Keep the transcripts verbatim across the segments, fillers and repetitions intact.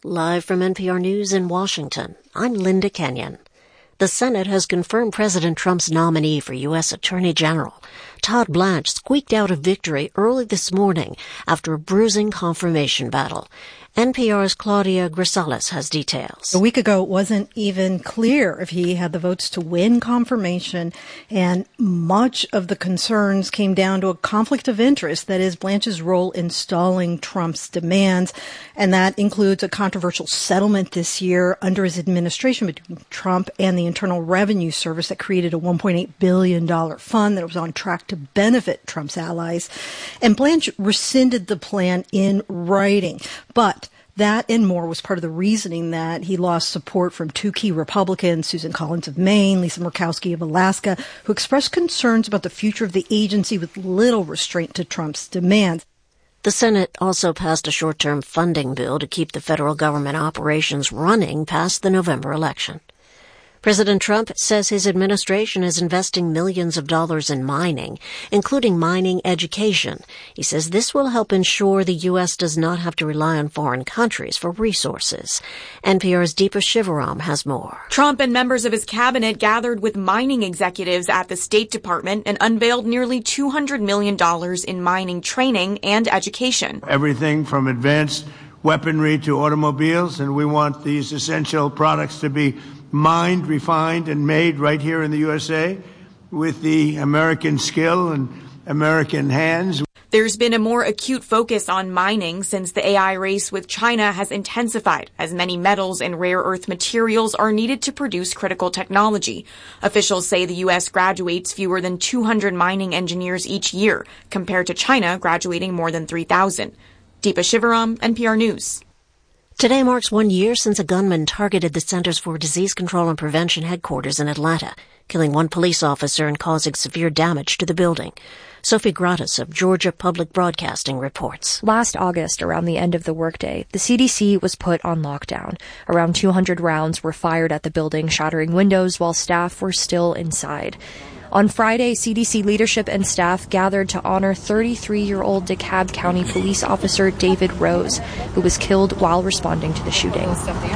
Live from N P R News in Washington, I'm Linda Kenyon. The Senate has confirmed President Trump's nominee for U S Attorney General. Todd Blanche squeaked out a victory early this morning after a bruising confirmation battle. N P R's Claudia Grisales has details. A week ago, it wasn't even clear if he had the votes to win confirmation, and much of the concerns came down to a conflict of interest, that is, Blanche's role in stalling Trump's demands, and that includes a controversial settlement this year under his administration between Trump and the Internal Revenue Service that created a one point eight billion dollars fund that was on track to benefit Trump's allies. And Blanche rescinded the plan in writing, but that and more was part of the reasoning that he lost support from two key Republicans, Susan Collins of Maine, Lisa Murkowski of Alaska, who expressed concerns about the future of the agency with little restraint to Trump's demands. The Senate also passed a short-term funding bill to keep the federal government operations running past the November election. President Trump says his administration is investing millions of dollars in mining, including mining education. He says this will help ensure the U S does not have to rely on foreign countries for resources. N P R's Deepa Shivaram has more. Trump and members of his cabinet gathered with mining executives at the State Department and unveiled nearly two hundred million dollars in mining training and education. Everything from advanced weaponry to automobiles, and we want these essential products to be mined, refined, and made right here in the U S A with the American skill and American hands. There's been a more acute focus on mining since the A I race with China has intensified, as many metals and rare earth materials are needed to produce critical technology. Officials say the U S graduates fewer than two hundred mining engineers each year, compared to China graduating more than three thousand. Deepa Shivaram, N P R News. Today marks one year since a gunman targeted the Centers for Disease Control and Prevention headquarters in Atlanta, killing one police officer and causing severe damage to the building. Sophie Gratis of Georgia Public Broadcasting reports. Last August, around the end of the workday, the C D C was put on lockdown. Around two hundred rounds were fired at the building, shattering windows while staff were still inside. On Friday, C D C leadership and staff gathered to honor thirty-three-year-old DeKalb County police officer David Rose, who was killed while responding to the shooting.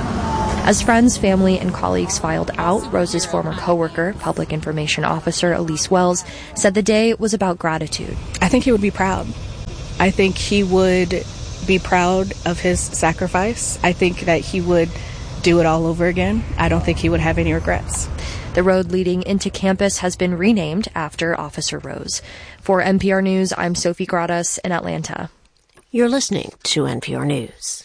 As friends, family, and colleagues filed out, Rose's former coworker, public information officer Elise Wells, said the day was about gratitude. I think he would be proud. I think he would be proud of his sacrifice. I think that he would do it all over again. I don't think he would have any regrets. The road leading into campus has been renamed after Officer Rose. For N P R News, I'm Sophie Gratis in Atlanta. You're listening to N P R News.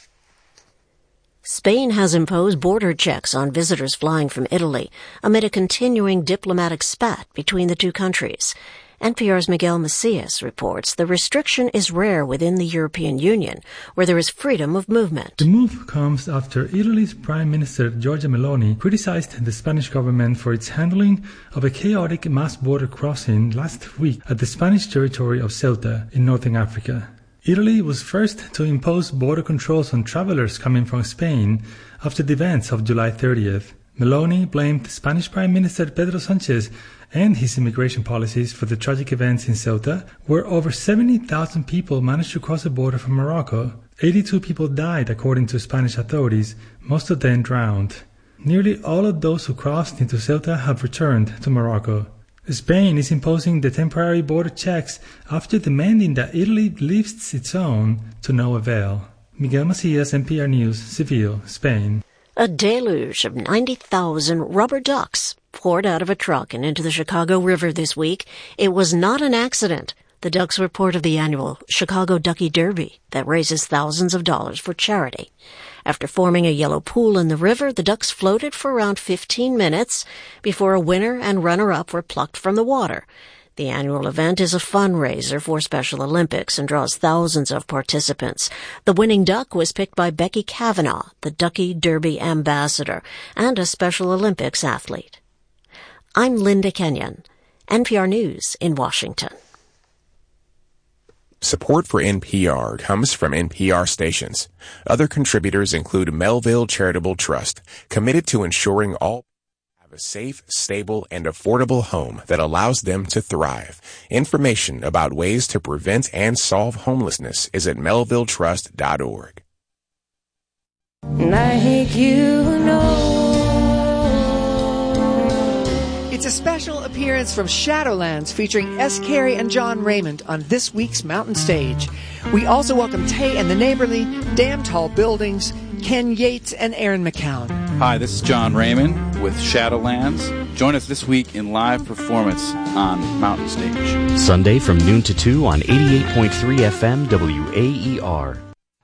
Spain has imposed border checks on visitors flying from Italy amid a continuing diplomatic spat between the two countries. N P R's Miguel Macias reports the restriction is rare within the European Union, where there is freedom of movement. The move comes after Italy's Prime Minister Giorgia Meloni criticized the Spanish government for its handling of a chaotic mass border crossing last week at the Spanish territory of Ceuta in northern Africa. Italy was first to impose border controls on travelers coming from Spain after the events of July thirtieth. Meloni blamed Spanish Prime Minister Pedro Sanchez and his immigration policies for the tragic events in Ceuta, where over seventy thousand people managed to cross the border from Morocco. eighty-two people died, according to Spanish authorities, most of them drowned. Nearly all of those who crossed into Ceuta have returned to Morocco. Spain is imposing the temporary border checks after demanding that Italy lifts its own to no avail. Miguel Macias, N P R News, Seville, Spain. A deluge of ninety thousand rubber ducks poured out of a truck and into the Chicago River this week. It was not an accident. The ducks were part of the annual Chicago Ducky Derby that raises thousands of dollars for charity. After forming a yellow pool in the river, the ducks floated for around fifteen minutes before a winner and runner-up were plucked from the water. The annual event is a fundraiser for Special Olympics and draws thousands of participants. The winning duck was picked by Becky Kavanaugh, the Ducky Derby ambassador, and a Special Olympics athlete. I'm Linda Kenyon, N P R News in Washington. Support for N P R comes from N P R stations. Other contributors include Melville Charitable Trust, committed to ensuring all have a safe, stable, and affordable home that allows them to thrive. Information about ways to prevent and solve homelessness is at melville trust dot org. Like you know. It's a special appearance from Shadowlands featuring S. Carey and John Raymond on this week's Mountain Stage. We also welcome Tay and the Neighborly, Damn Tall Buildings, Ken Yates, and Aaron McCown. Hi, this is John Raymond with Shadowlands. Join us this week in live performance on Mountain Stage. Sunday from noon to two on eighty-eight point three F M W A E R.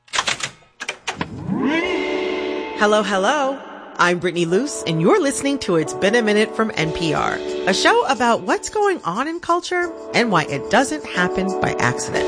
Hello, hello. I'm Brittany Luce, and you're listening to It's Been a Minute from N P R, a show about what's going on in culture and why it doesn't happen by accident.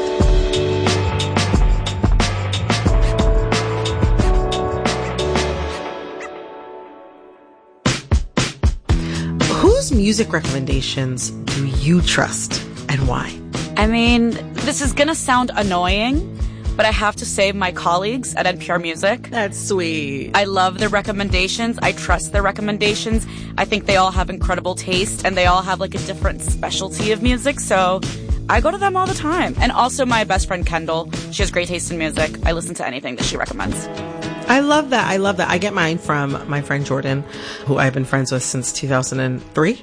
Whose music recommendations do you trust and why? I mean, this is gonna sound annoying, but I have to say my colleagues at N P R Music. That's sweet. I love their recommendations. I trust their recommendations. I think they all have incredible taste, and they all have like a different specialty of music, so I go to them all the time. And also my best friend Kendall. She has great taste in music. I listen to anything that she recommends. I love that. I love that. I get mine from my friend Jordan, who I've been friends with since two thousand three.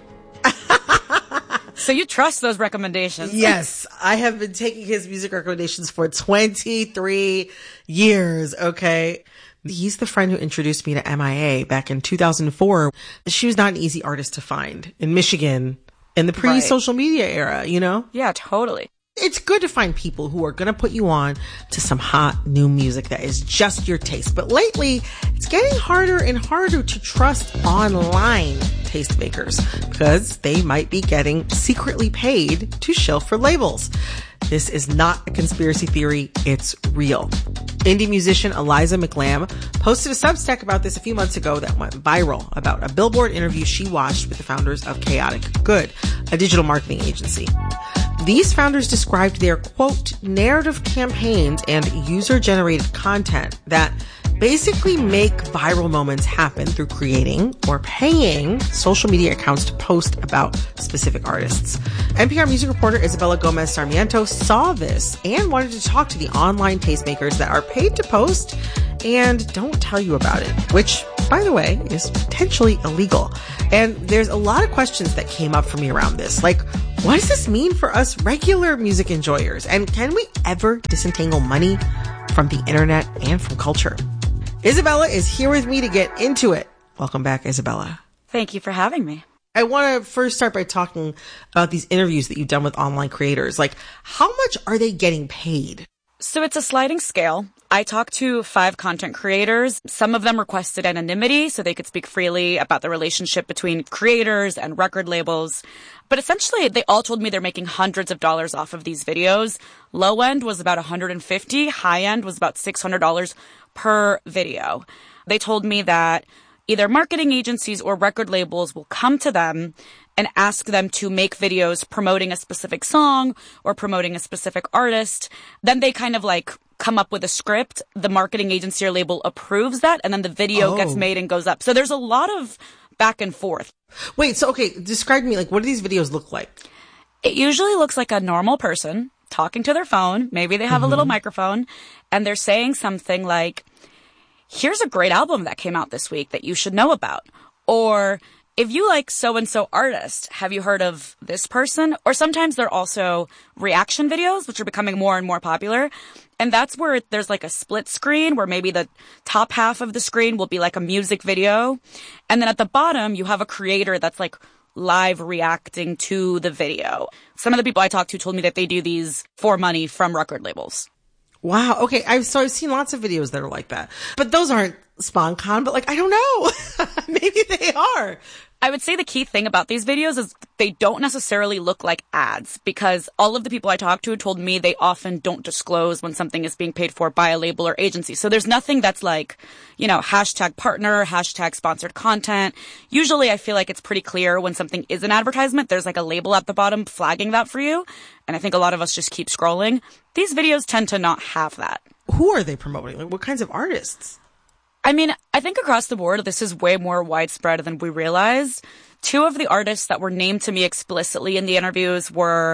So you trust those recommendations? Yes. I have been taking his music recommendations for twenty-three years, okay? He's the friend who introduced me to M I A back in two thousand four. She was not an easy artist to find in Michigan in the pre-social media era, you know? Yeah, totally. It's good to find people who are going to put you on to some hot new music that is just your taste. But lately, it's getting harder and harder to trust online tastemakers because they might be getting secretly paid to shill for labels. This is not a conspiracy theory. It's real. Indie musician Eliza McLam posted a Substack about this a few months ago that went viral about a Billboard interview she watched with the founders of Chaotic Good, a digital marketing agency. These founders described their, quote, narrative campaigns and user-generated content that basically make viral moments happen through creating or paying social media accounts to post about specific artists. N P R music reporter Isabella Gomez Sarmiento saw this and wanted to talk to the online tastemakers that are paid to post and don't tell you about it, which, by the way, is potentially illegal. And there's a lot of questions that came up for me around this, like, what does this mean for us regular music enjoyers? And can we ever disentangle money from the internet and from culture? Isabella is here with me to get into it. Welcome back, Isabella. Thank you for having me. I want to first start by talking about these interviews that you've done with online creators. Like, how much are they getting paid? So it's a sliding scale. I talked to five content creators. Some of them requested anonymity so they could speak freely about the relationship between creators and record labels. But essentially, they all told me they're making hundreds of dollars off of these videos. Low end was about one hundred fifty dollars. High end was about six hundred dollars per video. They told me that either marketing agencies or record labels will come to them and ask them to make videos promoting a specific song or promoting a specific artist. Then they kind of like come up with a script. The marketing agency or label approves that, and then the video oh. gets made and goes up. So there's a lot of back and forth. Wait, so okay, describe to me, like, what do these videos look like? It usually looks like a normal person talking to their phone. Maybe they have mm-hmm. a little microphone, and they're saying something like, here's a great album that came out this week that you should know about. Or, if you like so-and-so artist, have you heard of this person? Or sometimes they're also reaction videos, which are becoming more and more popular. And that's where there's like a split screen where maybe the top half of the screen will be like a music video. And then at the bottom, you have a creator that's like live reacting to the video. Some of the people I talked to told me that they do these for money from record labels. Wow. Okay. I've, so I've seen lots of videos that are like that, but those aren't SponCon, but like, I don't know. Maybe they are. I would say the key thing about these videos is they don't necessarily look like ads, because all of the people I talked to told me they often don't disclose when something is being paid for by a label or agency. So there's nothing that's like, you know, hashtag partner, hashtag sponsored content. Usually I feel like it's pretty clear when something is an advertisement. There's like a label at the bottom flagging that for you. And I think a lot of us just keep scrolling. These videos tend to not have that. Who are they promoting? Like, what kinds of artists? I mean, I think across the board, this is way more widespread than we realize. Two of the artists that were named to me explicitly in the interviews were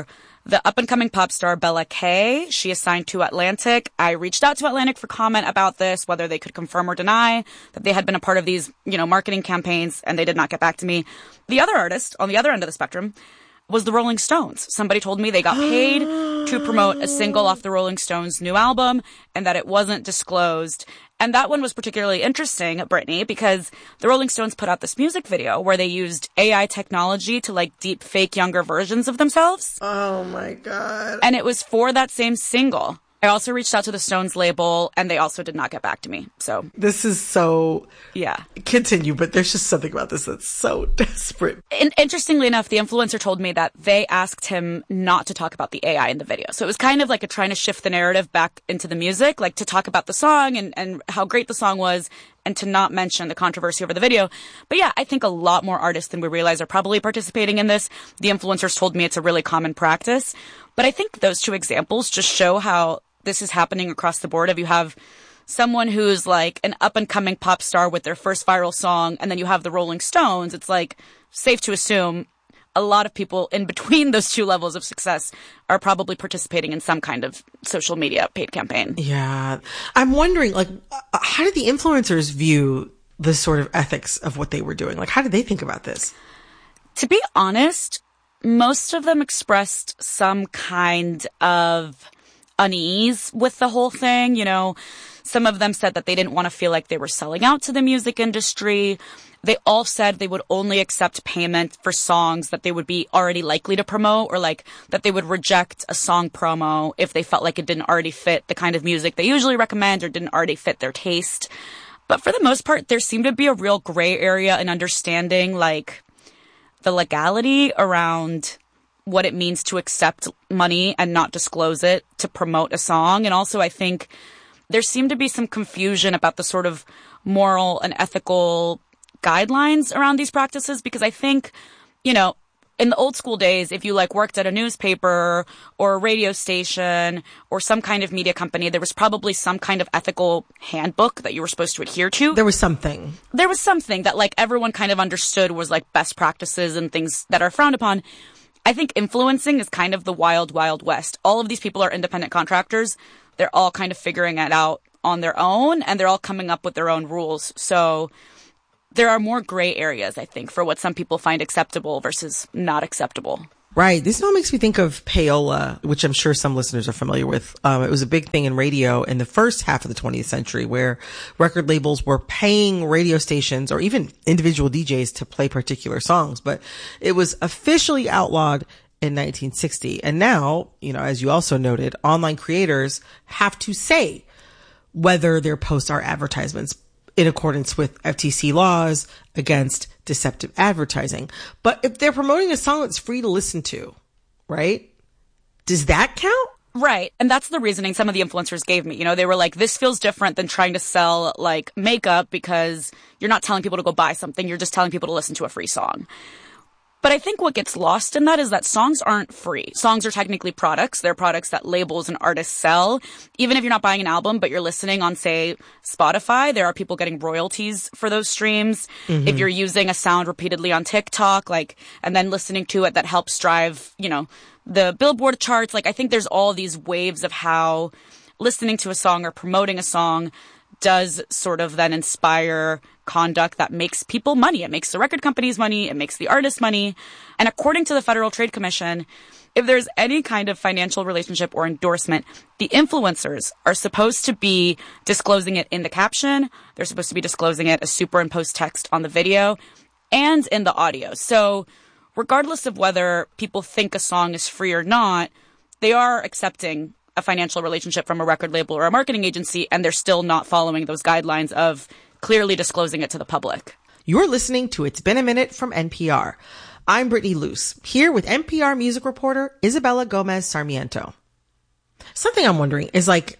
the up-and-coming pop star Bella Kay, she is signed to Atlantic. I reached out to Atlantic for comment about this, whether they could confirm or deny that they had been a part of these, you know, marketing campaigns, and they did not get back to me. The other artist on the other end of the spectrum was the Rolling Stones. Somebody told me they got paid to promote a single off the Rolling Stones' new album and that it wasn't disclosed. And that one was particularly interesting, Brittany, because the Rolling Stones put out this music video where they used A I technology to like deep fake younger versions of themselves. Oh my God. And it was for that same single. I also reached out to the Stones label, and they also did not get back to me. So this is so... Yeah. Continue, but there's just something about this that's so desperate. And interestingly enough, the influencer told me that they asked him not to talk about the A I in the video. So it was kind of like a trying to shift the narrative back into the music, like to talk about the song and, and how great the song was, and to not mention the controversy over the video. But yeah, I think a lot more artists than we realize are probably participating in this. The influencers told me it's a really common practice. But I think those two examples just show how this is happening across the board. If you have someone who's like an up-and-coming pop star with their first viral song, and then you have the Rolling Stones, it's like safe to assume a lot of people in between those two levels of success are probably participating in some kind of social media paid campaign. Yeah. I'm wondering, like, how did the influencers view the sort of ethics of what they were doing? Like, how did they think about this? To be honest, most of them expressed some kind of unease with the whole thing. You know, some of them said that they didn't want to feel like they were selling out to the music industry. They all said they would only accept payment for songs that they would be already likely to promote, or like that they would reject a song promo if they felt like it didn't already fit the kind of music they usually recommend or didn't already fit their taste. But for the most part, there seemed to be a real gray area in understanding like the legality around what it means to accept money and not disclose it to promote a song. And also, I think there seemed to be some confusion about the sort of moral and ethical guidelines around these practices, because I think, you know, in the old school days, if you like worked at a newspaper or a radio station or some kind of media company, there was probably some kind of ethical handbook that you were supposed to adhere to. There was something. There was something that like everyone kind of understood was like best practices and things that are frowned upon. I think influencing is kind of the wild, wild west. All of these people are independent contractors. They're all kind of figuring it out on their own, and they're all coming up with their own rules. So there are more gray areas, I think, for what some people find acceptable versus not acceptable. Right. This all makes me think of payola, which I'm sure some listeners are familiar with. Um, it was a big thing in radio in the first half of the twentieth century, where record labels were paying radio stations or even individual D Js to play particular songs. But it was officially outlawed in nineteen sixty. And now, you know, as you also noted, online creators have to say whether their posts are advertisements in accordance with F T C laws against deceptive advertising. But if they're promoting a song that's free to listen to, right? Does that count? Right. And that's the reasoning some of the influencers gave me. You know, they were like, this feels different than trying to sell like makeup, because you're not telling people to go buy something. You're just telling people to listen to a free song. But I think what gets lost in that is that songs aren't free. Songs are technically products. They're products that labels and artists sell. Even if you're not buying an album, but you're listening on, say, Spotify, there are people getting royalties for those streams. Mm-hmm. If you're using a sound repeatedly on TikTok, like, and then listening to it, that helps drive, you know, the Billboard charts. Like, I think there's all these waves of how listening to a song or promoting a song does sort of then inspire conduct that makes people money. It makes the record companies money. It makes the artists money. And according to the Federal Trade Commission, if there's any kind of financial relationship or endorsement, the influencers are supposed to be disclosing it in the caption. They're supposed to be disclosing it as superimposed text on the video and in the audio. So regardless of whether people think a song is free or not, they are accepting a financial relationship from a record label or a marketing agency, and they're still not following those guidelines of clearly disclosing it to the public. You're listening to It's Been a Minute from N P R. I'm Brittany Luce, here with N P R music reporter Isabella Gomez Sarmiento. Something I'm wondering is like,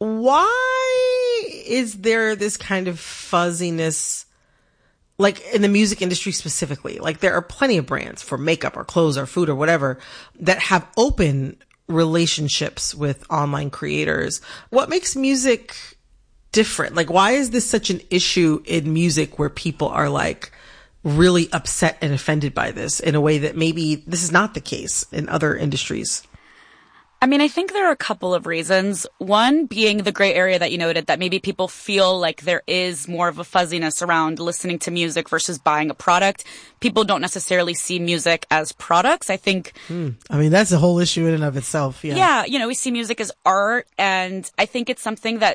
why is there this kind of fuzziness, like in the music industry specifically? Like there are plenty of brands for makeup or clothes or food or whatever that have open relationships with online creators. What makes music different? Like, why is this such an issue in music where people are like really upset and offended by this in a way that maybe this is not the case in other industries? I mean, I think there are a couple of reasons. One being the gray area that you noted, that maybe people feel like there is more of a fuzziness around listening to music versus buying a product. People don't necessarily see music as products. I think... Mm. I mean, that's a whole issue in and of itself. Yeah. Yeah, you know, we see music as art, and I think it's something that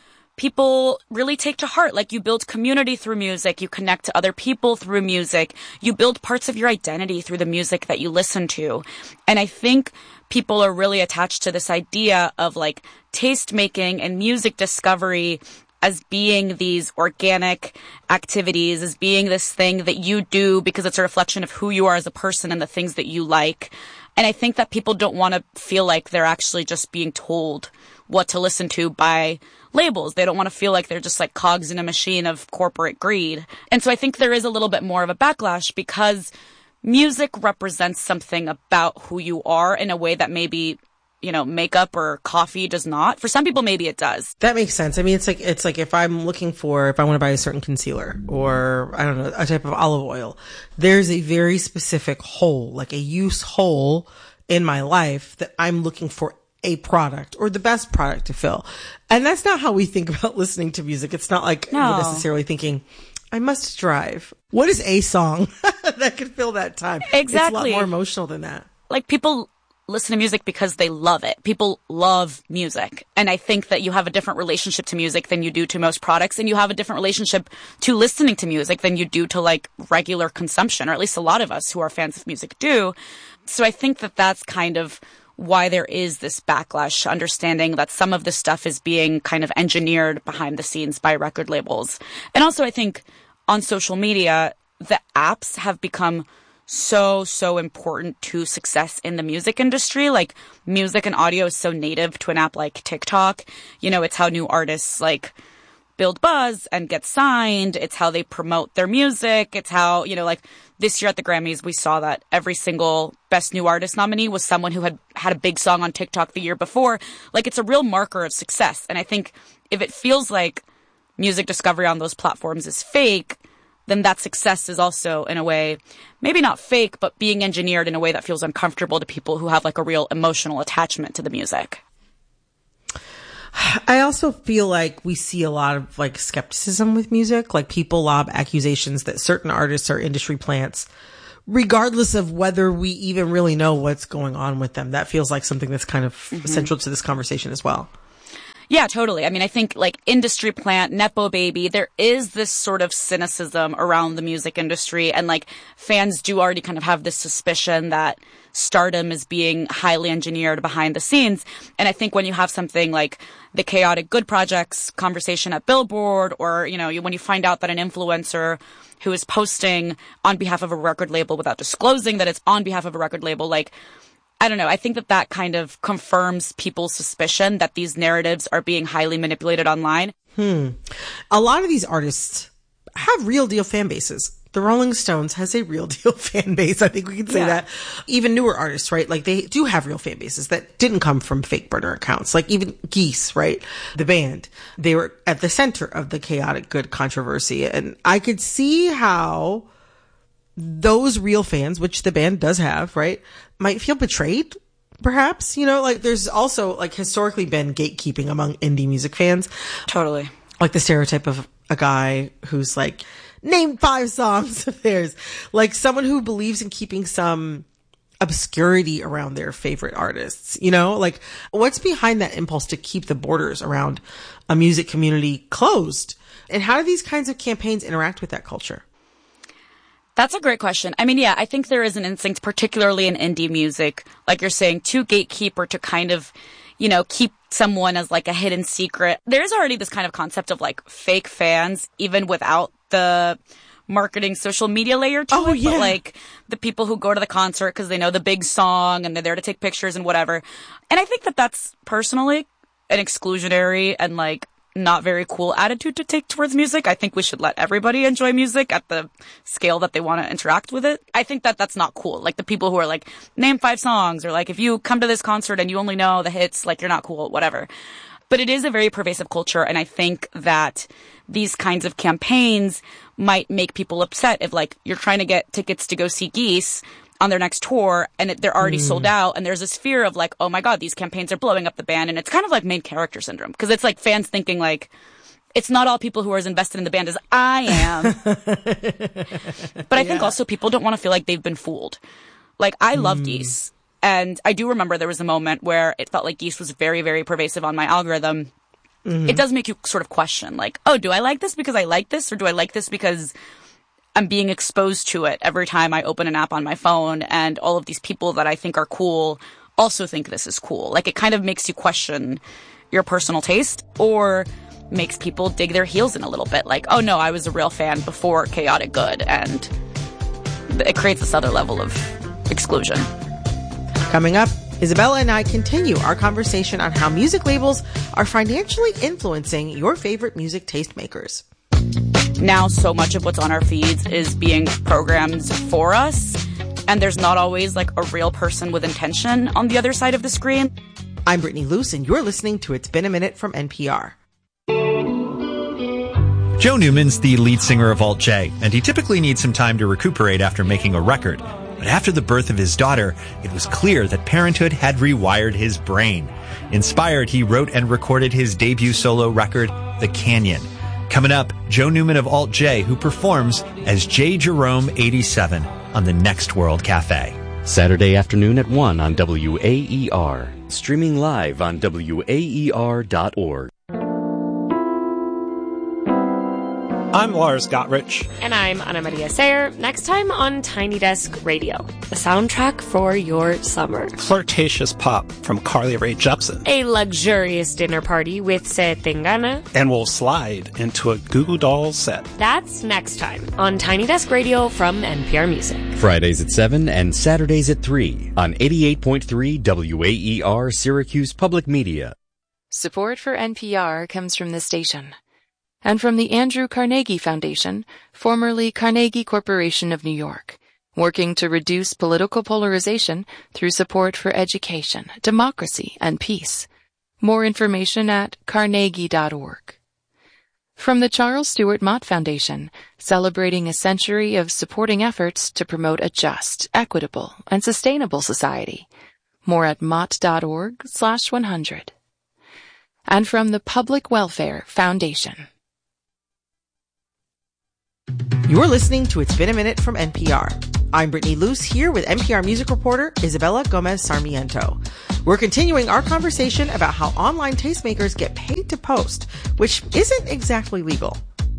people really take to heart. Like, you build community through music, you connect to other people through music, you build parts of your identity through the music that you listen to. And I think people are really attached to this idea of like taste making and music discovery as being these organic activities, as being this thing that you do because it's a reflection of who you are as a person and the things that you like. And I think that people don't want to feel like they're actually just being told what to listen to by labels. They don't want to feel like they're just like cogs in a machine of corporate greed. And so I think there is a little bit more of a backlash because music represents something about who you are in a way that maybe, you know, makeup or coffee does not. For some people, maybe it does. That makes sense. I mean, it's like, it's like if I'm looking for, if I want to buy a certain concealer or, I don't know, a type of olive oil, there's a very specific hole, like a use hole in my life that I'm looking for a product or the best product to fill. And that's not how we think about listening to music. It's not like No. we're necessarily thinking, I must drive. What is a song that could fill that time? Exactly. It's a lot more emotional than that. Like, people listen to music because they love it. People love music. And I think that you have a different relationship to music than you do to most products. And you have a different relationship to listening to music than you do to like regular consumption, or at least a lot of us who are fans of music do. So I think that that's kind of why there is this backlash, understanding that some of this stuff is being kind of engineered behind the scenes by record labels. And also, I think on social media, the apps have become so, so important to success in the music industry. Like, music and audio is so native to an app like TikTok. You know, it's how new artists like build buzz and get signed. It's how they promote their music. It's how, you know, like this year at the Grammys, we saw that every single Best New Artist nominee was someone who had had a big song on TikTok the year before. Like, it's a real marker of success. And I think if it feels like music discovery on those platforms is fake, then that success is also, in a way, maybe not fake, but being engineered in a way that feels uncomfortable to people who have like a real emotional attachment to the music. I also feel like we see a lot of like skepticism with music. Like, people lob accusations that certain artists are industry plants, regardless of whether we even really know what's going on with them. That feels like something that's kind of mm-hmm. central to this conversation as well. Yeah, totally. I mean, I think like industry plant, Nepo baby, there is this sort of cynicism around the music industry. And like, fans do already kind of have this suspicion that stardom is being highly engineered behind the scenes. And I think when you have something like the Chaotic Good Projects conversation at Billboard, or, you know, when you find out that an influencer who is posting on behalf of a record label without disclosing that it's on behalf of a record label, like, I don't know. I think that that kind of confirms people's suspicion that these narratives are being highly manipulated online. Hmm. A lot of these artists have real deal fan bases. The Rolling Stones has a real deal fan base. I think we can say yeah. that. Even newer artists, right? Like, they do have real fan bases that didn't come from fake burner accounts. Like, even Geese, right? The band. They were at the center of the Chaotic Good controversy. And I could see how those real fans, which the band does have, right, might feel betrayed, perhaps. You know, like, there's also like historically been gatekeeping among indie music fans. Totally. Like the stereotype of a guy who's like, name five songs of theirs. Like, someone who believes in keeping some obscurity around their favorite artists. You know, like, what's behind that impulse to keep the borders around a music community closed? And how do these kinds of campaigns interact with that culture? That's a great question. I mean, yeah, I think there is an instinct, particularly in indie music, like you're saying, to gatekeeper, to kind of, you know, keep someone as like a hidden secret. There's already this kind of concept of like fake fans, even without the marketing social media layer to oh, it. Yeah. But like the people who go to the concert because they know the big song and they're there to take pictures and whatever. And I think that that's personally an exclusionary and like not very cool attitude to take towards music. I think we should let everybody enjoy music at the scale that they want to interact with it. I think that that's not cool. Like, the people who are like, name five songs, or like, if you come to this concert and you only know the hits, like, you're not cool, whatever. But it is a very pervasive culture, and I think that these kinds of campaigns might make people upset if, like, you're trying to get tickets to go see Geese on their next tour and it, they're already Mm. sold out. And there's this fear of like, oh my God, these campaigns are blowing up the band. And it's kind of like main character syndrome because it's like fans thinking like, it's not all people who are as invested in the band as I am. But I think also people don't want to feel like they've been fooled. Like I love Mm. Geese. And I do remember there was a moment where it felt like Geese was very, very pervasive on my algorithm. Mhm. It does make you sort of question like, oh, do I like this because I like this? Or do I like this because I'm being exposed to it every time I open an app on my phone and all of these people that I think are cool also think this is cool. Like it kind of makes you question your personal taste or makes people dig their heels in a little bit. Like, oh no, I was a real fan before Chaotic Good. And it creates this other level of exclusion. Coming up, Isabella and I continue our conversation on how music labels are financially influencing your favorite music tastemakers. Now so much of what's on our feeds is being programmed for us, and there's not always like a real person with intention on the other side of the screen. I'm Brittany Luce, and you're listening to It's Been a Minute from N P R. Joe Newman's the lead singer of Alt J, and he typically needs some time to recuperate after making a record. But after the birth of his daughter, it was clear that parenthood had rewired his brain. Inspired, he wrote and recorded his debut solo record, The Canyon. Coming up, Joe Newman of Alt J, who performs as J. Jerome eighty-seven on the Next World Cafe. Saturday afternoon at one on W A E R. Streaming live on W A E R dot org. I'm Lars Gottrich. And I'm Ana Maria Sayer. Next time on Tiny Desk Radio, the soundtrack for your summer. Flirtatious pop from Carly Rae Jepsen. A luxurious dinner party with Se Tengana. And we'll slide into a Goo Goo Dolls set. That's next time on Tiny Desk Radio from N P R Music. Fridays at seven and Saturdays at three on eighty-eight point three W A E R Syracuse Public Media. Support for N P R comes from this station. And from the Andrew Carnegie Foundation, formerly Carnegie Corporation of New York, working to reduce political polarization through support for education, democracy, and peace. More information at carnegie dot org. From the Charles Stewart Mott Foundation, celebrating a century of supporting efforts to promote a just, equitable, and sustainable society. More at mott dot org slash one hundred. And from the Public Welfare Foundation. You're listening to It's Been a Minute from N P R. I'm Brittany Luce here with N P R music reporter Isabella Gomez Sarmiento. We're continuing our conversation about how online tastemakers get paid to post, which isn't exactly legal.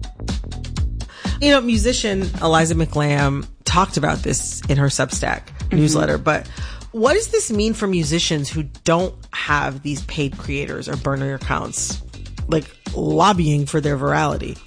You know, musician Eliza McLamb talked about this in her Substack mm-hmm. newsletter, but what does this mean for musicians who don't have these paid creators or burner accounts, like lobbying for their virality?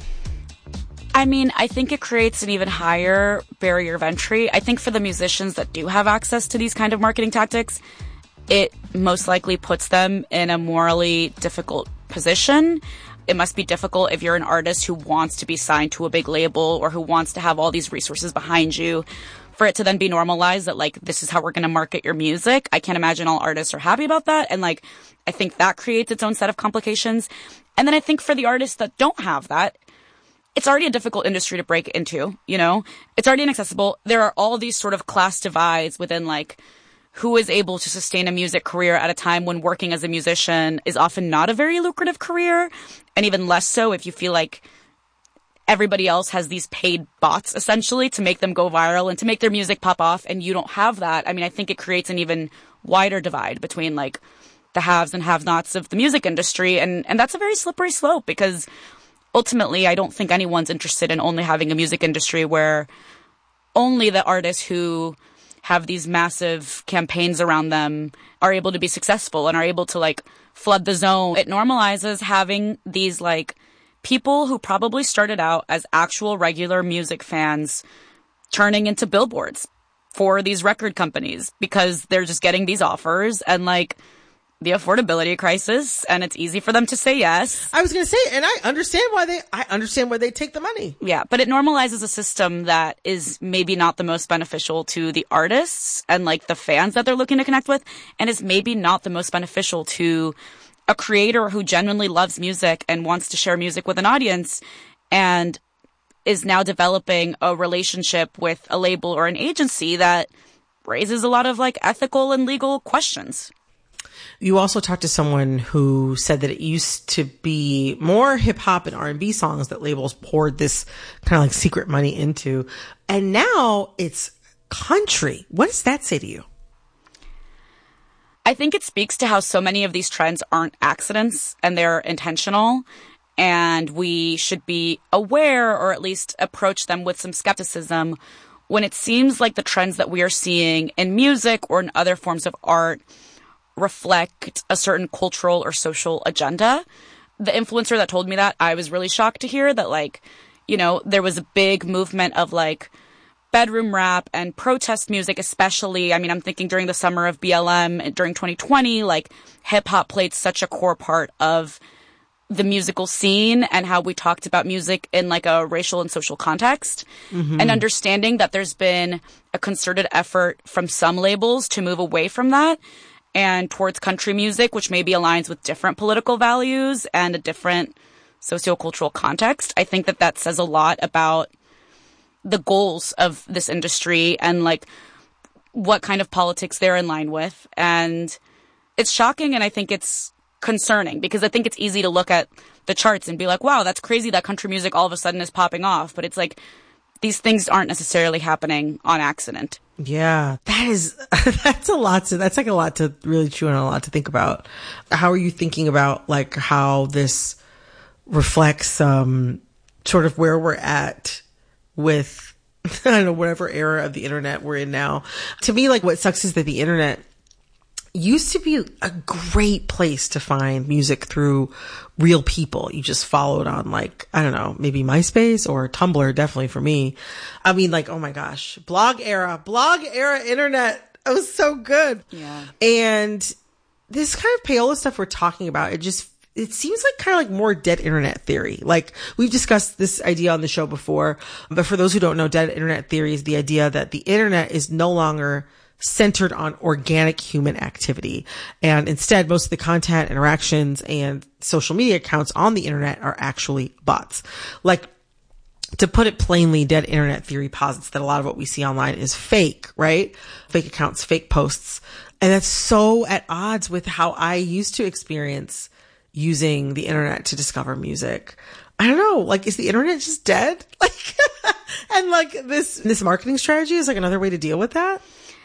I mean, I think it creates an even higher barrier of entry. I think for the musicians that do have access to these kind of marketing tactics, it most likely puts them in a morally difficult position. It must be difficult if you're an artist who wants to be signed to a big label or who wants to have all these resources behind you, for it to then be normalized that, like, this is how we're going to market your music. I can't imagine all artists are happy about that. And, like, I think that creates its own set of complications. And then I think for the artists that don't have that, it's already a difficult industry to break into, you know? It's already inaccessible. There are all these sort of class divides within, like, who is able to sustain a music career at a time when working as a musician is often not a very lucrative career, and even less so if you feel like everybody else has these paid bots, essentially, to make them go viral and to make their music pop off, and you don't have that. I mean, I think it creates an even wider divide between, like, the haves and have-nots of the music industry, and, and that's a very slippery slope, because ultimately, I don't think anyone's interested in only having a music industry where only the artists who have these massive campaigns around them are able to be successful and are able to, like, flood the zone. It normalizes having these, like, people who probably started out as actual regular music fans turning into billboards for these record companies because they're just getting these offers and, like, the affordability crisis, and it's easy for them to say yes. I was going to say, and I understand why they, I understand where they take the money. Yeah, but it normalizes a system that is maybe not the most beneficial to the artists and, like, the fans that they're looking to connect with, and is maybe not the most beneficial to a creator who genuinely loves music and wants to share music with an audience. And is now developing a relationship with a label or an agency that raises a lot of like ethical and legal questions. You also talked to someone who said that it used to be more hip hop and R and B songs that labels poured this kind of like secret money into. And now it's country. What does that say to you? I think it speaks to how so many of these trends aren't accidents and they're intentional. And we should be aware, or at least approach them with some skepticism, when it seems like the trends that we are seeing in music or in other forms of art reflect a certain cultural or social agenda. The influencer that told me that, I was really shocked to hear that, like, you know, there was a big movement of like bedroom rap and protest music, especially. I mean, I'm thinking during the summer of B L M during twenty twenty, like hip hop played such a core part of the musical scene and how we talked about music in like a racial and social context. Mm-hmm. And understanding that there's been a concerted effort from some labels to move away from that and towards country music, which maybe aligns with different political values and a different sociocultural context. I think that that says a lot about the goals of this industry and like what kind of politics they're in line with. And it's shocking, and I think it's concerning, because I think it's easy to look at the charts and be like, wow, that's crazy that country music all of a sudden is popping off. But it's like, these things aren't necessarily happening on accident. Yeah, that is, that's a lot to, that's like a lot to really chew on, a lot to think about. How are you thinking about like how this reflects, um, sort of where we're at with, I don't know, whatever era of the internet we're in now? To me, like what sucks is that the internet used to be a great place to find music through real people. You just followed on like, I don't know, maybe MySpace or Tumblr, definitely for me. I mean, like, oh my gosh, blog era, blog era internet. It was so good. Yeah. And this kind of payola stuff we're talking about, it just, it seems like kind of like more dead internet theory. Like we've discussed this idea on the show before, but for those who don't know, dead internet theory is the idea that the internet is no longer centered on organic human activity. And instead, most of the content, interactions, and social media accounts on the internet are actually bots. Like, to put it plainly, dead internet theory posits that a lot of what we see online is fake, right? Fake accounts, fake posts. And that's so at odds with how I used to experience using the internet to discover music. I don't know, like, is the internet just dead? Like, and like this, this marketing strategy is like another way to deal with that?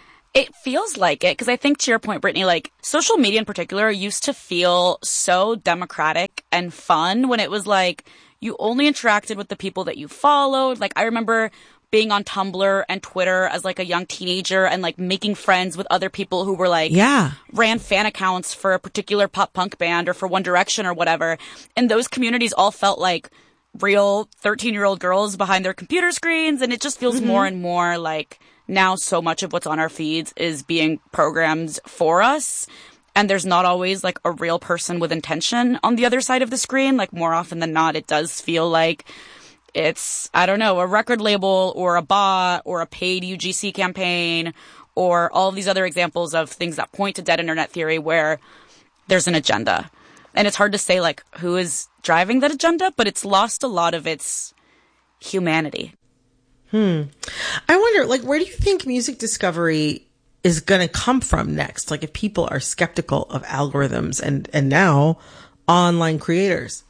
It feels like it, because I think to your point, Brittany, like social media in particular used to feel so democratic and fun when it was like you only interacted with the people that you followed. Like I remember being on Tumblr and Twitter as like a young teenager and like making friends with other people who were like, yeah, ran fan accounts for a particular pop punk band or for One Direction or whatever. And those communities all felt like real thirteen year old girls behind their computer screens. And it just feels mm-hmm. more and more like now so much of what's on our feeds is being programmed for us. And there's not always like a real person with intention on the other side of the screen. Like more often than not, it does feel like it's, I don't know, a record label or a bot or a paid U G C campaign or all of these other examples of things that point to dead internet theory where there's an agenda. And it's hard to say like who is driving that agenda, but it's lost a lot of its humanity. Hmm. I wonder, like, where do you think music discovery is going to come from next? Like, if people are skeptical of algorithms and, and now online creators?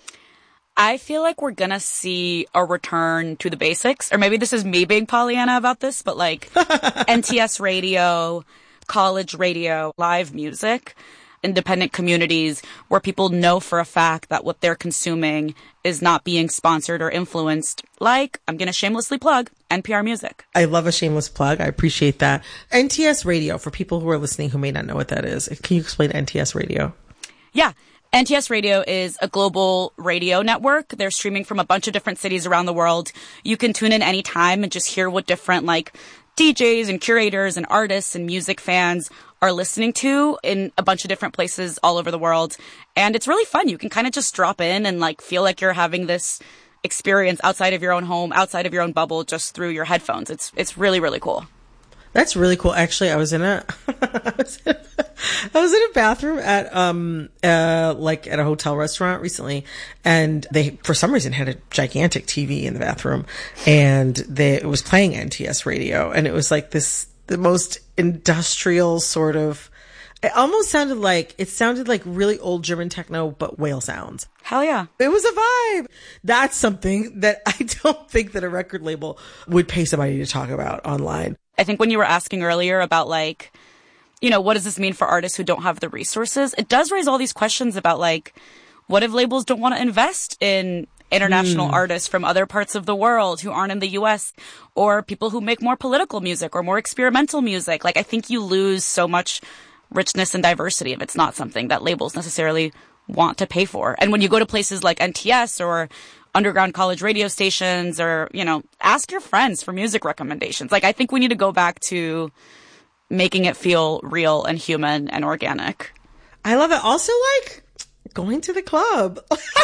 I feel like we're going to see a return to the basics. Or maybe this is me being Pollyanna about this, but like N T S radio, college radio, live music, independent communities where people know for a fact that what they're consuming is not being sponsored or influenced. Like, I'm going to shamelessly plug N P R Music. I love a shameless plug. I appreciate that. N T S Radio, for people who are listening who may not know what that is, can you explain N T S Radio? Yeah. N T S Radio is a global radio network. They're streaming from a bunch of different cities around the world. You can tune in anytime and just hear what different, like, D Js and curators and artists and music fans are listening to in a bunch of different places all over the world. And it's really fun. You can kind of just drop in and like feel like you're having this experience outside of your own home, outside of your own bubble, just through your headphones. It's, it's really, really cool. That's really cool. Actually, I was in a, I was in a, I was in a bathroom at, um, uh, like at a hotel restaurant recently, and they, for some reason, had a gigantic T V in the bathroom, and they, it was playing N T S radio, and it was like this, the most industrial sort of, it almost sounded like, it sounded like really old German techno, but whale sounds. Hell yeah. It was a vibe. That's something that I don't think that a record label would pay somebody to talk about online. I think when you were asking earlier about like, you know, what does this mean for artists who don't have the resources? It does raise all these questions about like, what if labels don't want to invest in international mm. artists from other parts of the world who aren't in the U S, or people who make more political music or more experimental music? Like, I think you lose so much richness and diversity if it's not something that labels necessarily want to pay for. And when you go to places like N T S or underground college radio stations, or, you know, ask your friends for music recommendations. Like, I think we need to go back to making it feel real and human and organic. I love it. Also, like, going to the club.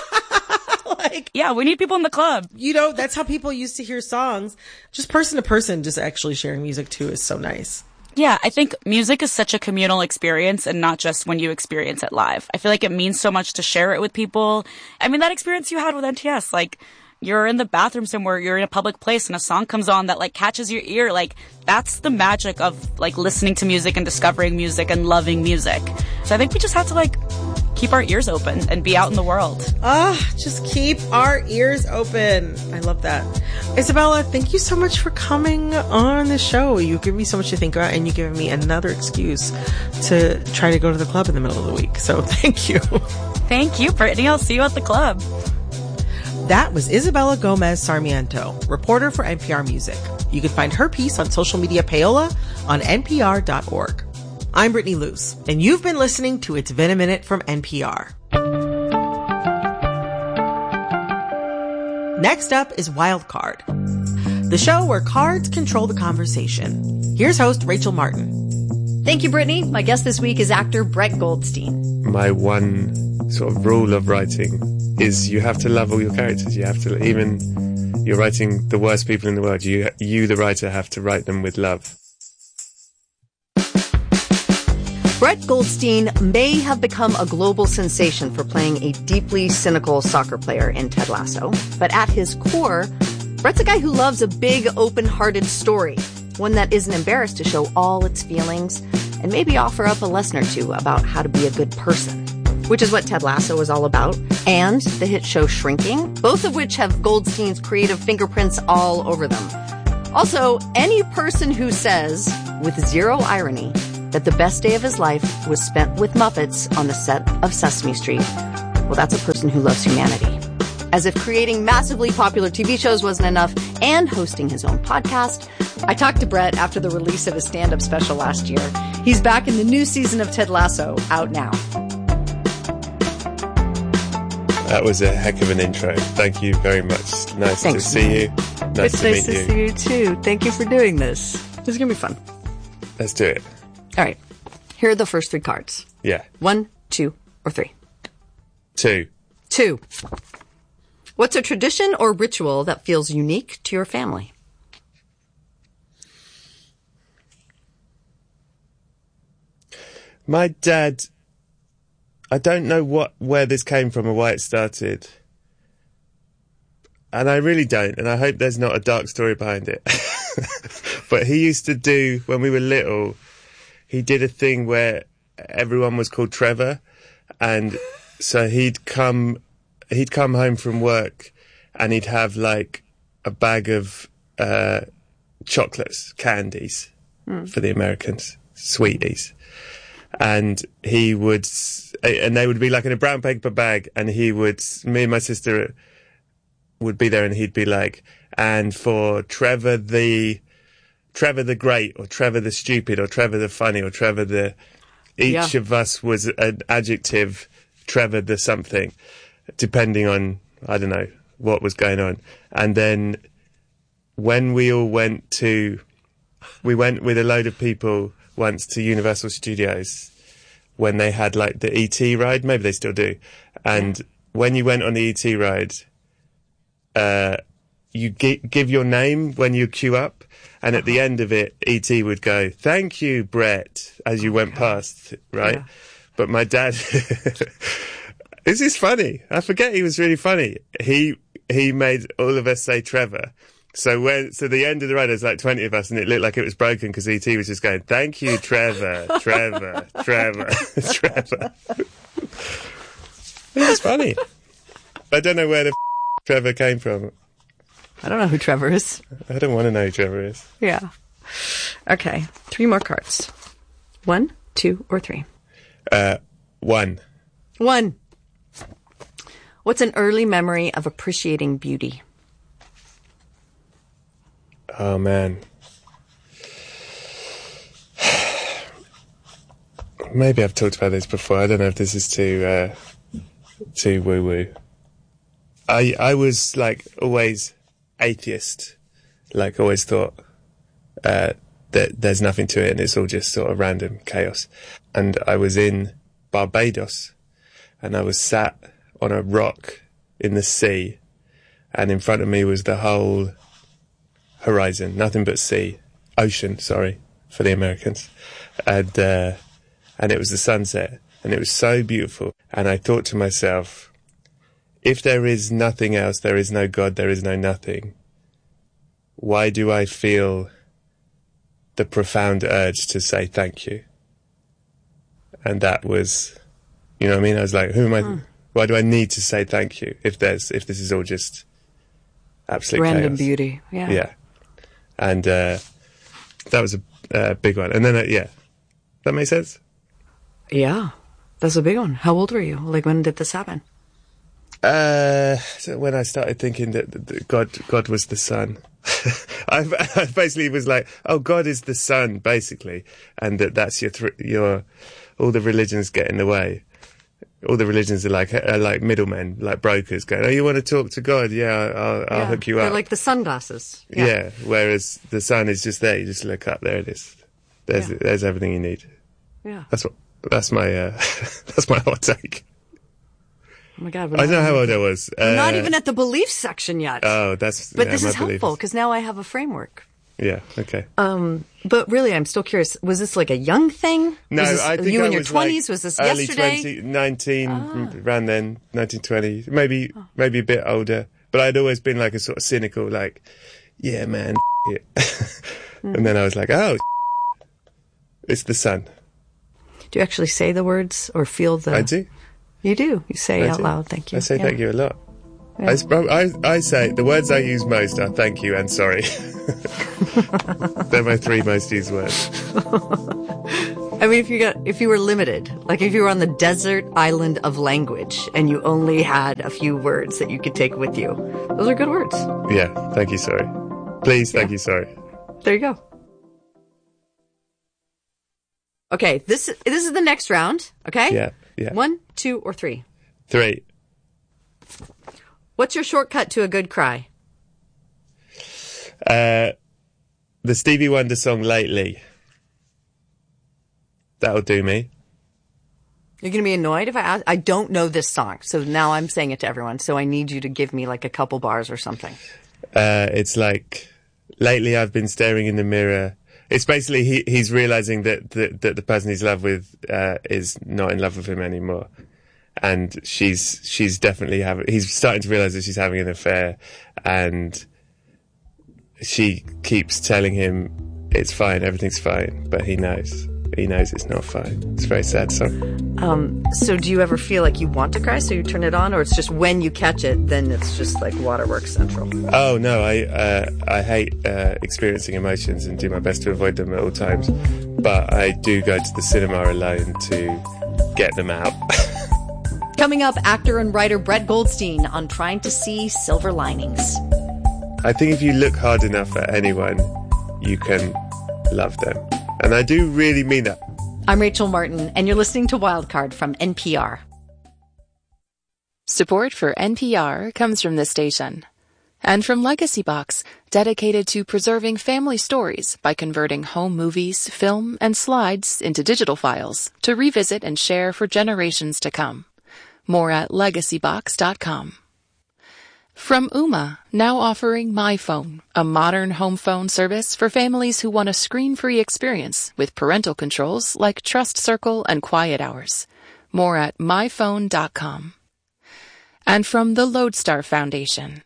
Like, yeah, we need people in the club. You know, that's how people used to hear songs. Just person to person, just actually sharing music too is so nice. Yeah, I think music is such a communal experience, and not just when you experience it live. I feel like it means so much to share it with people. I mean, that experience you had with N T S, like, you're in the bathroom somewhere, you're in a public place, and a song comes on that, like, catches your ear. Like, that's the magic of, like, listening to music and discovering music and loving music. So I think we just have to, like, keep our ears open and be out in the world. Ah, oh, just keep our ears open. I love that. Isabella, thank you so much for coming on the show. You give me so much to think about, and you give me another excuse to try to go to the club in the middle of the week. So thank you. Thank you, Brittany. I'll see you at the club. That was Isabella Gomez Sarmiento, reporter for N P R Music. You can find her piece on social media payola on N P R dot org. I'm Brittany Luce, and you've been listening to It's Been a Minute from N P R. Next up is Wildcard, the show where cards control the conversation. Here's host Rachel Martin. Thank you, Brittany. My guest this week is actor Brett Goldstein. My one sort of rule of writing is you have to love all your characters. You have to, even you're writing the worst people in the world, you, you the writer, have to write them with love. Brett Goldstein may have become a global sensation for playing a deeply cynical soccer player in Ted Lasso, but at his core, Brett's a guy who loves a big, open-hearted story, one that isn't embarrassed to show all its feelings and maybe offer up a lesson or two about how to be a good person, which is what Ted Lasso is all about, and the hit show Shrinking, both of which have Goldstein's creative fingerprints all over them. Also, any person who says, with zero irony, that the best day of his life was spent with Muppets on the set of Sesame Street, well, that's a person who loves humanity. As if creating massively popular T V shows wasn't enough, and hosting his own podcast, I talked to Brett after the release of his stand-up special last year. He's back in the new season of Ted Lasso, out now. That was a heck of an intro. Thank you very much. Nice Thanks. to see you. Nice it's to nice meet to you. see you too. Thank you for doing this. This is going to be fun. Let's do it. All right. Here are the first three cards. Yeah. One, two, or three. Two. Two. What's a tradition or ritual that feels unique to your family? My dad, I don't know what where this came from or why it started. And I really don't, and I hope there's not a dark story behind it. But he used to do, when we were little, he did a thing where everyone was called Trevor, and so he'd come he'd come home from work and he'd have like a bag of uh chocolates, candies mm. for the Americans, sweeties. And he would, and they would be like in a brown paper bag, and he would, me and my sister would be there, and he'd be like, and for Trevor the, Trevor the Great, or Trevor the Stupid, or Trevor the Funny, or Trevor the, each yeah. of us was an adjective, Trevor the something, depending on, I don't know, what was going on. And then when we all went to, we went with a load of people once to Universal Studios when they had like the E T ride, maybe they still do. And when you went on the E T ride, uh, you gi- give your name when you queue up, and at the end of it, E T would go, "Thank you, Brett," as you went past, right? Yeah. But my dad, this is funny. I forget he was really funny. He he made all of us say Trevor. So when so the end of the ride, there's like twenty of us, and it looked like it was broken because E T was just going, "Thank you, Trevor, Trevor, Trevor, Trevor." It was funny. I don't know where the f- Trevor came from. I don't know who Trevor is. I don't want to know who Trevor is. Yeah. Okay. Three more cards. One, two, or three? Uh, one. One. What's an early memory of appreciating beauty? Oh, man. Maybe I've talked about this before. I don't know if this is too, uh, too woo-woo. I, I was, like, always atheist. Like, always thought, uh, that there's nothing to it and it's all just sort of random chaos. And I was in Barbados and I was sat on a rock in the sea, and in front of me was the whole horizon, nothing but sea, ocean, sorry, for the Americans. And, uh, and it was the sunset, and it was so beautiful. And I thought to myself, if there is nothing else, there is no God, there is no nothing, why do I feel the profound urge to say thank you? And that was, you know what I mean? I was like, who am I, hmm. why do I need to say thank you if there's, if this is all just absolute random chaos? Beauty, yeah. Yeah. And, uh, that was a uh, big one. And then, uh, yeah. That make sense? Yeah. That's a big one. How old were you? Like, when did this happen? Uh, so when I started thinking that, that God, God was the sun. I, I basically was like, oh, God is the sun, basically. And that that's your, th- your, all the religions get in the way. All the religions are like, are like middlemen, like brokers going, oh, you want to talk to God? Yeah, I'll, I'll yeah. hook you They're up. like the sunglasses. Yeah. yeah. Whereas the sun is just there. You just look up. There it is. There's, yeah. there's everything you need. Yeah. That's what, that's my, uh, that's my hot take. Oh my God. I don't know how old I was. I'm uh, not even at the belief section yet. Oh, that's, But yeah, this my is helpful because now I have a framework. Yeah. Okay. Um, but really, I'm still curious. Was this like a young thing? No, was this, I think you I in your was twenties. Like was this early yesterday? twenty, nineteen, ah. around then, nineteen, twenty, maybe, oh. maybe a bit older. But I'd always been like a sort of cynical, like, yeah, man, it. mm. And then I was like, oh, it's the sun. Do you actually say the words or feel the? I do. You do. You say I out do. loud. Thank you. I say yeah. thank you a lot. Yeah. I, I, I say, the words I use most are thank you and sorry. They're my three most used words. I mean, if you got, if you were limited, like if you were on the desert island of language and you only had a few words that you could take with you, those are good words. Yeah. Thank you, sorry. Please, thank yeah. you, sorry. There you go. Okay, this this is the next round. Okay. Yeah. Yeah. One, two, or three. Three. What's your shortcut to a good cry? Uh, the Stevie Wonder song Lately. That'll do me. You're going to be annoyed if I ask? I don't know this song, so now I'm saying it to everyone, so I need you to give me like a couple bars or something. Uh, it's like, lately I've been staring in the mirror. It's basically he, he's realizing that, that, that the person he's in love with uh, is not in love with him anymore. And she's, she's definitely having, he's starting to realize that she's having an affair, and she keeps telling him it's fine, everything's fine, but he knows, he knows it's not fine. It's a very sad song. Um, so do you ever feel like you want to cry, so you turn it on, or it's just when you catch it, then it's just like Waterworks Central? Oh no, I, uh, I hate, uh, experiencing emotions and do my best to avoid them at all times, but I do go to the cinema alone to get them out. Coming up, actor and writer Brett Goldstein on trying to see silver linings. I think if you look hard enough at anyone, you can love them. And I do really mean that. I'm Rachel Martin, and you're listening to Wildcard from N P R. Support for N P R comes from this station. And from Legacy Box, dedicated to preserving family stories by converting home movies, film, and slides into digital files to revisit and share for generations to come. More at legacy box dot com. From Ooma, now offering My Phone, a modern home phone service for families who want a screen-free experience with parental controls like Trust Circle and Quiet Hours. More at my phone dot com. And from the Lodestar Foundation.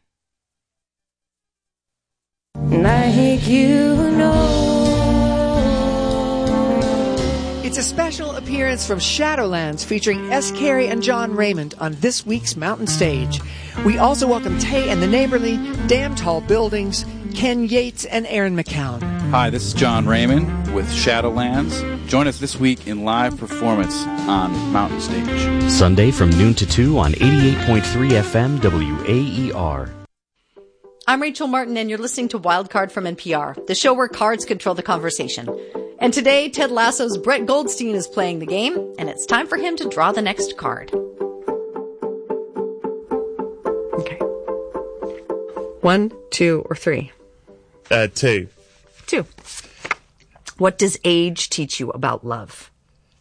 Like you know. It's a special appearance from Shadowlands featuring S. Carey and John Raymond on this week's Mountain Stage. We also welcome Tay and the Neighborly, Damn Tall Buildings, Ken Yates, and Aaron McCown. Hi, this is John Raymond with Shadowlands. Join us this week in live performance on Mountain Stage. Sunday from noon to two on eighty-eight point three F M W A E R. I'm Rachel Martin, and you're listening to Wildcard from N P R, the show where cards control the conversation. And today, Ted Lasso's Brett Goldstein is playing the game, and it's time for him to draw the next card. Okay. One, two, or three? Uh, two. Two. What does age teach you about love?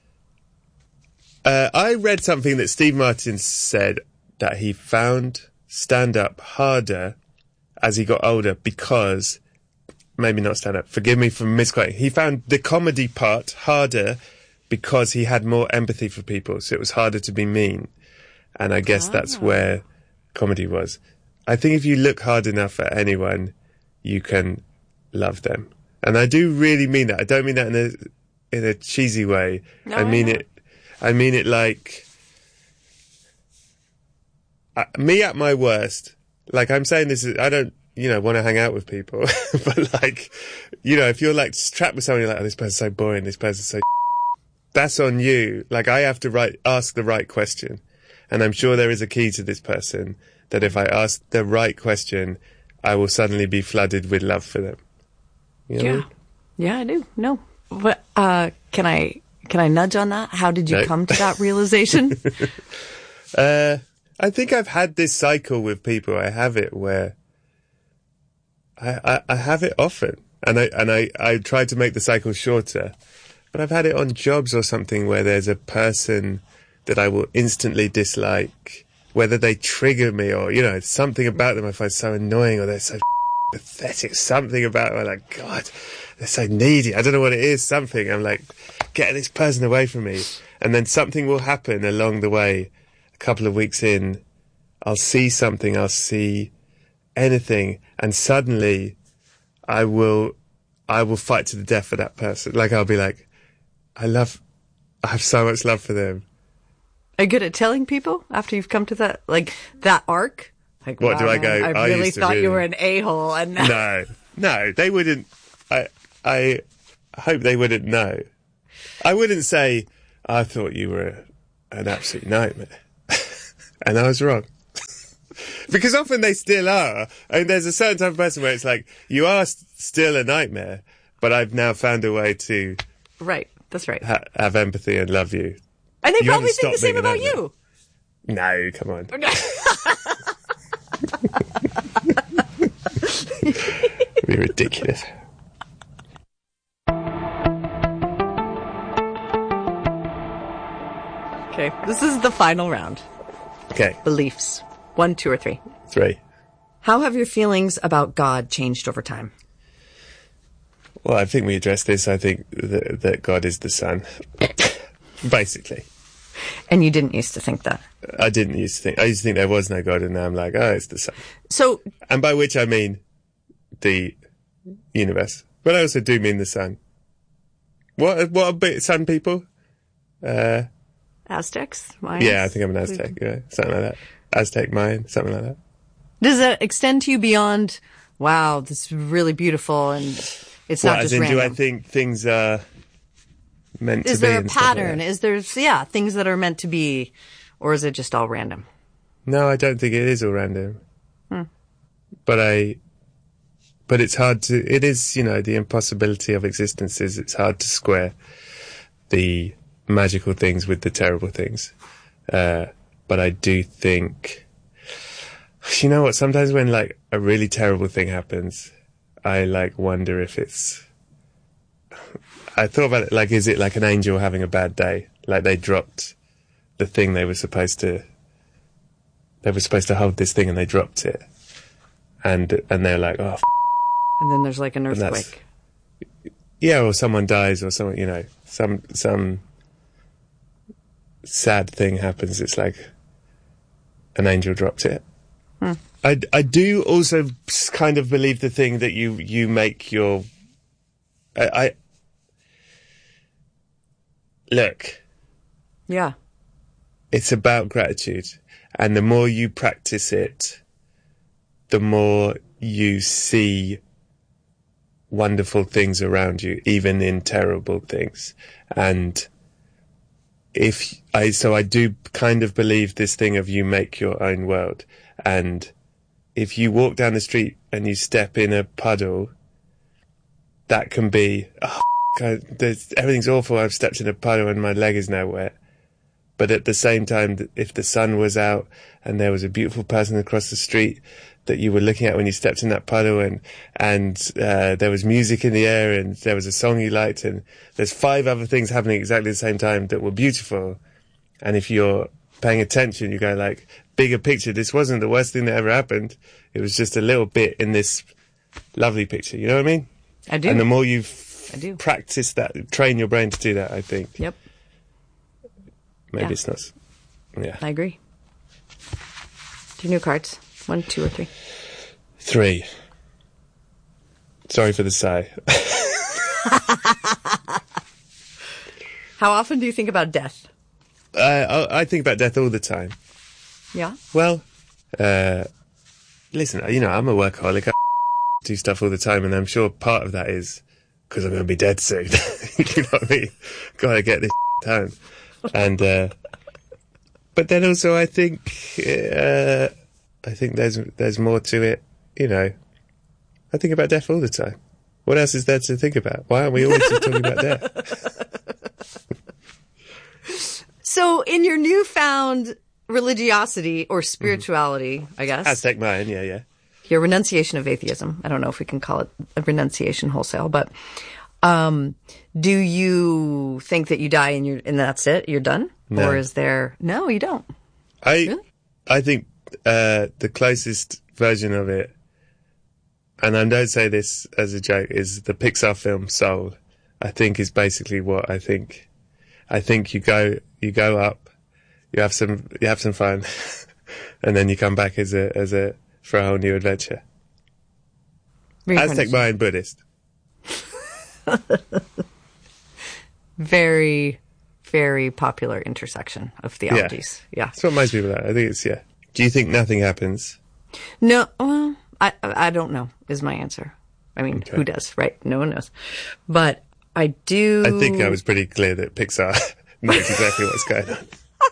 Uh, I read something that Steve Martin said that he found stand-up harder as he got older because... Maybe not stand up. Forgive me for misquoting. He found the comedy part harder because he had more empathy for people. So it was harder to be mean. And I guess ah. that's where comedy was. I think if you look hard enough at anyone, you can love them. And I do really mean that. I don't mean that in a, in a cheesy way. No, I mean I it, I mean it like, uh, me at my worst. Like I'm saying this, is, I don't, you know, want to hang out with people. But like, you know, if you're like trapped with someone, you're like, oh, this person's so boring, this person's so that's on you. Like I have to right, ask the right question. And I'm sure there is a key to this person that if I ask the right question, I will suddenly be flooded with love for them. You know yeah. what I mean? Yeah, I do. No. But, uh, can I, can I nudge on that? How did you no. come to that realization? uh, I think I've had this cycle with people. I have it where I, I, I have it often, and I and I, I try to make the cycle shorter, but I've had it on jobs or something where there's a person that I will instantly dislike, whether they trigger me or, you know, something about them I find so annoying or they're so pathetic, something about them, I'm like, God, they're so needy, I don't know what it is, something, I'm like, get this person away from me, and then something will happen along the way, a couple of weeks in, I'll see something, I'll see anything, and suddenly I will I will fight to the death for that person. Like I'll be like, I love I have so much love for them. Are you good at telling people after you've come to that like that arc? Like, what wow, do I go? I, I really thought really... you were an a-hole and now... No. No, they wouldn't I I hope they wouldn't know. I wouldn't say, I thought you were an absolute nightmare. And I was wrong. Because often they still are. I mean, there's a certain type of person where it's like, you are st- still a nightmare, but I've now found a way to... Right, that's right. Ha- have empathy and love you. And they you probably think the same about you. No, come on. It'd be ridiculous. Okay, this is the final round. Okay. Beliefs. One, two, or three? Three. How have your feelings about God changed over time? Well, I think we addressed this. I think that, that God is the Son. Basically. And you didn't used to think that? I didn't used to think. I used to think there was no God, and now I'm like, oh, it's the Son. So... And by which I mean the universe. But I also do mean the Sun. What, what a bit, Sun people? Uh... Aztecs? Mayans? Yeah, I think I'm an Aztec, yeah, something like that. Aztec, Mayan, something like that. Does that extend to you beyond, wow, this is really beautiful and it's well, not just as in, random? Do I think things are meant is to be? Is there a pattern? Like is there, yeah, things that are meant to be, or is it just all random? No, I don't think it is all random. Hmm. But I, but it's hard to, it is, you know, the impossibility of existence is, it's hard to square the magical things with the terrible things. Uh, but I do think, you know what, sometimes when like a really terrible thing happens, I like wonder if it's, I thought about it, like, is it like an angel having a bad day? Like they dropped the thing they were supposed to, they were supposed to hold this thing and they dropped it. and and they're like, oh, f-. And then there's like an And that's- earthquake. yeah, or someone dies, or someone, you know, some some sad thing happens. It's like an angel dropped it. Hmm. I, I do also s- kind of believe the thing that you you make your. I, I look. Yeah. It's about gratitude, and the more you practice it, the more you see wonderful things around you, even in terrible things. And if I, so I do kind of believe this thing of you make your own world. And if you walk down the street and you step in a puddle, that can be, oh, God, there's, everything's awful. I've stepped in a puddle and my leg is now wet. But at the same time, if the sun was out and there was a beautiful person across the street that you were looking at when you stepped in that puddle, and and uh, there was music in the air and there was a song you liked, and there's five other things happening exactly at the same time that were beautiful, and if you're paying attention, you go like, bigger picture, this wasn't the worst thing that ever happened. It was just a little bit in this lovely picture. You know what I mean? I do. And the more you I do. practice that, train your brain to do that, I think. Yep. Maybe Yeah. it's not. s- Yeah. I agree. Do new cards. One, two, or three. Three. Sorry for the sigh. How often do you think about death? Uh, I, I think about death all the time. Yeah. Well, uh, listen, you know, I'm a workaholic. I do stuff all the time, and I'm sure part of that is because I'm going to be dead soon. You know what I mean? Gotta get this done. And, uh, but then also I think, uh, I think there's, there's more to it. You know, I think about death all the time. What else is there to think about? Why aren't we always just talking about death? So, in your newfound religiosity or spirituality, I guess, Aztec Mayan, yeah, yeah. your renunciation of atheism, I don't know if we can call it a renunciation wholesale, but um, do you think that you die and you're and that's it? You're done? No. Or is there... No, you don't. I Really? I think uh, the closest version of it, and I don't say this as a joke, is the Pixar film Soul. I think is basically what I think. I think you go you go up, you have some you have some fun, and then you come back as a as a for a whole new adventure. Aztec Mayan Buddhist. Very, very popular intersection of theologies. Yeah. That's what most people are. I think it's, yeah. Do you think nothing happens? No, well, I I don't know is my answer. I mean, Okay. who does, right? No one knows. But I do... I think I was pretty clear that Pixar knows exactly what's going on.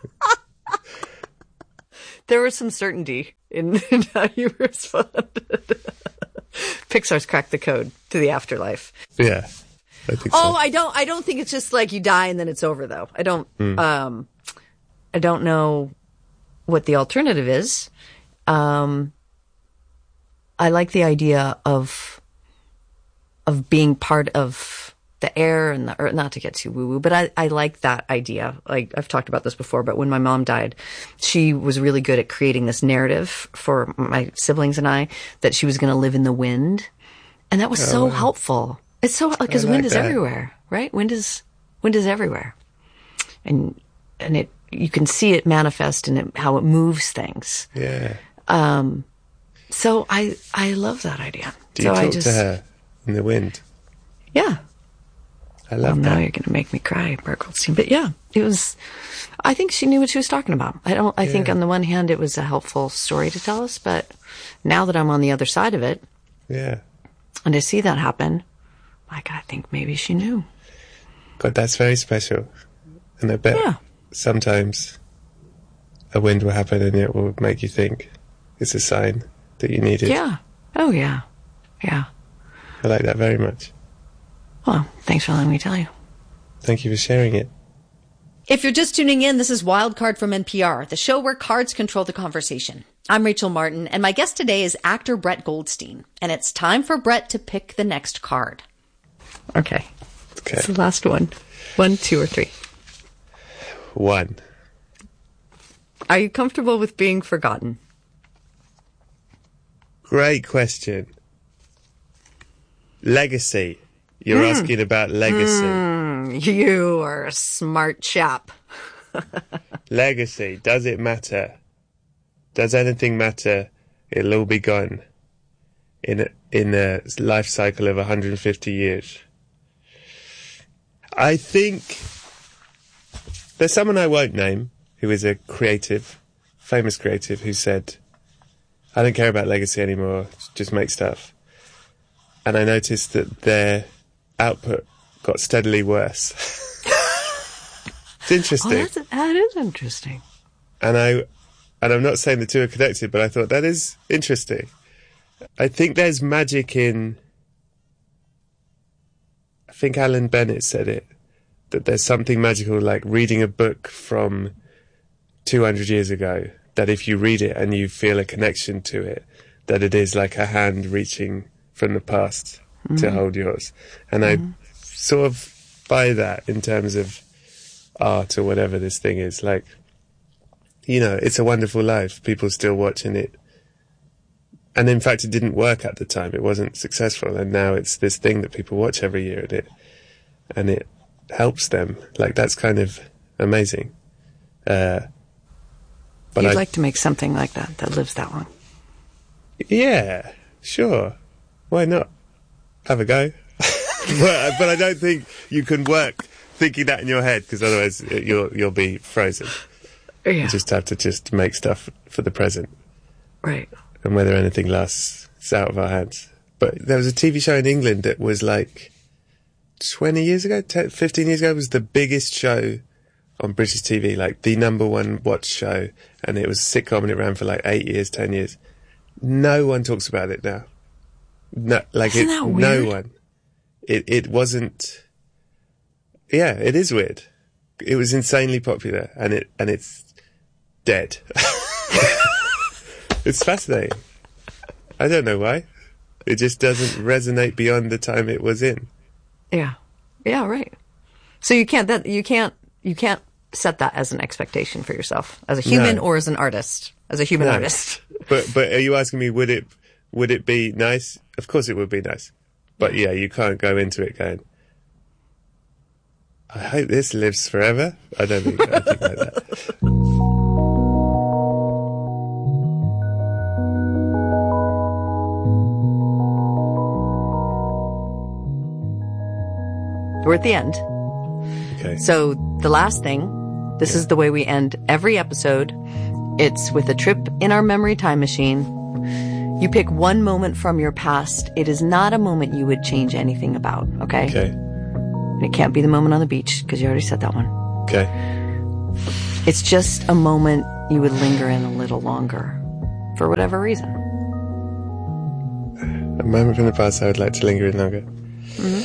There was some certainty in, in how you responded. Pixar's cracked the code to the afterlife. Yeah, I think Oh, so. I don't. I don't think it's just like you die and then it's over, though. I don't. Mm. Um, I don't know what the alternative is. Um, I like the idea of of being part of the air and the earth. Not to get too woo woo, but I, I like that idea. Like I've talked about this before, but when my mom died, she was really good at creating this narrative for my siblings and I that she was going to live in the wind, and that was Oh, so wow. helpful. It's so because I wind like is that. everywhere, right? Wind is wind is everywhere, and and it you can see it manifest in it, how it moves things. Yeah. Um, so I I love that idea. Do you so talk I just to her in the wind? yeah. I Well, love now that. you're going to make me cry, Bert Goldstein. But yeah, it was. I think she knew what she was talking about. I don't. I think Yeah. on the one hand, it was a helpful story to tell us, but now that I'm on the other side of it, Yeah. and I see that happen, like I think maybe she knew. God, that's very special. And I bet Yeah. sometimes a wind will happen and it will make you think it's a sign that you need it. Yeah. Oh yeah. Yeah. I like that very much. Well, thanks for letting me tell you. Thank you for sharing it. If you're just tuning in, this is Wildcard from N P R, the show where cards control the conversation. I'm Rachel Martin, and my guest today is actor Brett Goldstein. And it's time for Brett to pick the next card. Okay. Okay. It's the last one. One, two, or three. One. Are you comfortable with being forgotten? Great question. Legacy. You're Mm. asking about legacy. Mm, you are a smart chap. Legacy. Does it matter? Does anything matter? It'll all be gone in a, in a life cycle of one hundred fifty years. I think there's someone I won't name who is a creative, famous creative, who said, I don't care about legacy anymore, just make stuff. And I noticed that their output got steadily worse. It's interesting. Oh, that's, that is interesting. And I, and I'm not saying the two are connected, but I thought that is interesting. I think there's magic in, I think Alan Bennett said it, that there's something magical like reading a book from two hundred years ago, that if you read it and you feel a connection to it, that it is like a hand reaching from the past mm. to hold yours. And mm. I sort of buy that in terms of art or whatever this thing is. Like, you know, It's a Wonderful Life. People still watching it. And in fact, it didn't work at the time. It wasn't successful. And now it's this thing that people watch every year, and it, and it helps them. Like, that's kind of amazing. Uh, But You'd I, like to make something like that, that lives that long. Yeah, sure. Why not? Have a go. but, but I don't think you can work thinking that in your head, because otherwise you'll you'll be frozen. Yeah. You just have to just make stuff for the present. Right. And whether anything lasts, it's out of our hands. But there was a T V show in England that was like twenty years ago, ten, fifteen years ago, it was the biggest show on British T V, like the number one watched show, and it was a sitcom and it ran for like eight years, ten years. No one talks about it now. No, like Isn't it, that weird? No one. It it wasn't. Yeah, it is weird. It was insanely popular, and it and it's dead. It's fascinating. I don't know why. It just doesn't resonate beyond the time it was in. Yeah, yeah, right. So you can't that you can't. You can't set that as an expectation for yourself as a human no. or as an artist, as a human no. artist. But but are you asking me, would it would it be nice? Of course it would be nice. But yeah, you can't go into it going, I hope this lives forever. I don't think, I think like that. We're at the end. Okay. So the last thing, this yeah. is the way we end every episode. It's with a trip in our memory time machine. You pick one moment from your past. It is not a moment you would change anything about, okay? Okay. And it can't be the moment on the beach, because you already said that one. Okay. It's just a moment you would linger in a little longer, for whatever reason. A moment from the past I would like to linger in longer. Mm-hmm.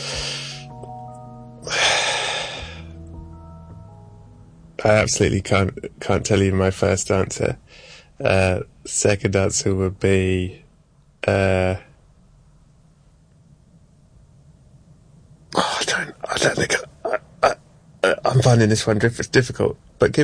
I absolutely can't can't tell you my first answer. Uh, second answer would be uh, oh, I don't I don't think I, I, I, I'm finding this one diff- difficult. But give